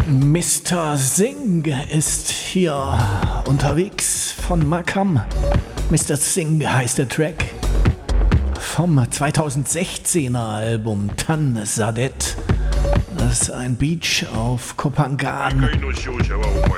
Mr. Singh ist hier unterwegs von Makam. Mr. Singh heißt der Track vom 2016er Album Tan Sadet. Das ist ein Beach auf Kopangan.